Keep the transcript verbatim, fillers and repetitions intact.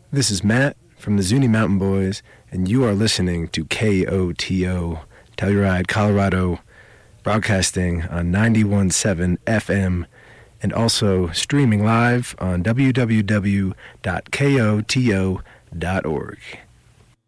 This is Matt from the Zuni Mountain Boys, and you are listening to K O T O, Telluride, Colorado, broadcasting on ninety-one point seven F M, and also streaming live on w w w dot k o t o dot org.